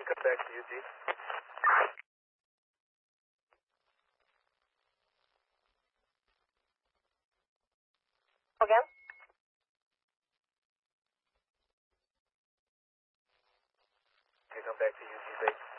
come back to UG. Again? Okay, come back to UG base.